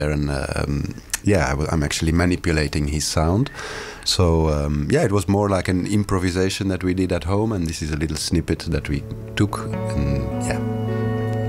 and yeah, I'm actually manipulating his sound. So yeah, it was more like an improvisation that we did at home, and this is a little snippet that we took, and yeah.